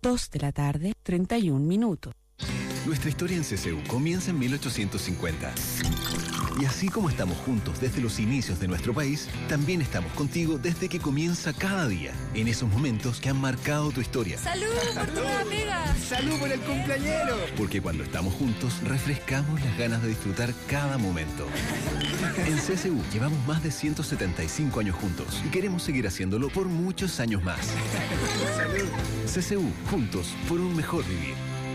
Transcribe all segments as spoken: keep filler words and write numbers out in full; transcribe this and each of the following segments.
dos de la tarde, treinta y un minutos. Nuestra historia en C C U comienza en mil ochocientos cincuenta. Y así como estamos juntos desde los inicios de nuestro país, también estamos contigo desde que comienza cada día, en esos momentos que han marcado tu historia. ¡Salud por tu nueva pega! ¡Salud por el cumpleañero! Porque cuando estamos juntos, refrescamos las ganas de disfrutar cada momento. En C C U llevamos más de ciento setenta y cinco años juntos y queremos seguir haciéndolo por muchos años más. ¡Salud! C C U, juntos por un mejor vivir.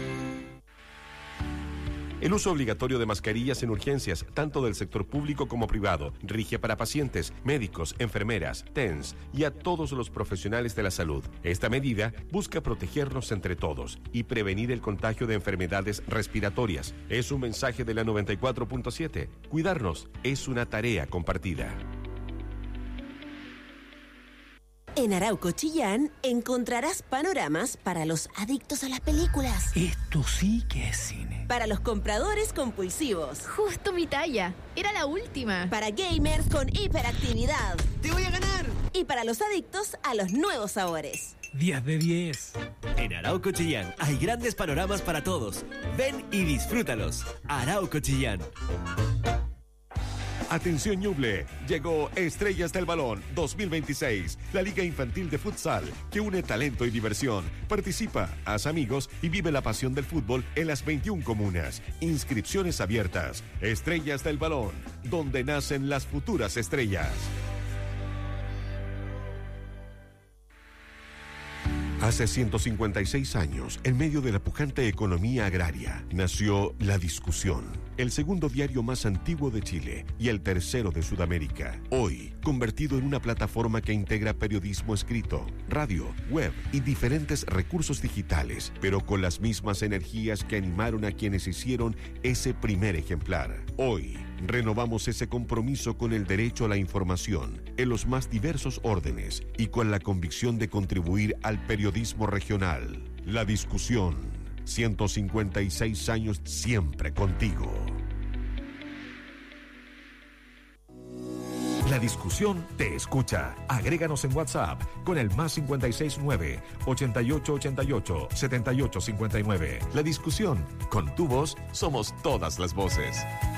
El uso obligatorio de mascarillas en urgencias, tanto del sector público como privado, rige para pacientes, médicos, enfermeras, T E N S y a todos los profesionales de la salud. Esta medida busca protegernos entre todos y prevenir el contagio de enfermedades respiratorias. Es un mensaje de la noventa y cuatro punto siete. Cuidarnos es una tarea compartida. En Arauco Chillán encontrarás panoramas para los adictos a las películas. Esto sí que es cine. Para los compradores compulsivos. Justo mi talla. Era la última. Para gamers con hiperactividad. ¡Te voy a ganar! Y para los adictos a los nuevos sabores. diez de diez. En Arauco Chillán hay grandes panoramas para todos. Ven y disfrútalos. Arauco Chillán. Atención Ñuble, llegó Estrellas del Balón dos mil veintiséis, la liga infantil de futsal que une talento y diversión. Participa, haz amigos y vive la pasión del fútbol en las veintiuna comunas. Inscripciones abiertas. Estrellas del Balón, donde nacen las futuras estrellas. Hace ciento cincuenta y seis años, en medio de la pujante economía agraria, nació La Discusión, el segundo diario más antiguo de Chile y el tercero de Sudamérica. Hoy, convertido en una plataforma que integra periodismo escrito, radio, web y diferentes recursos digitales, pero con las mismas energías que animaron a quienes hicieron ese primer ejemplar. Hoy, renovamos ese compromiso con el derecho a la información en los más diversos órdenes y con la convicción de contribuir al periodismo regional. La Discusión, ciento cincuenta y seis años siempre contigo. La Discusión te escucha. Agréganos en WhatsApp con el más cincuenta y seis nueve, ochenta y ocho ochenta y ocho, setenta y ocho cincuenta y nueve. La Discusión, con tu voz somos todas las voces.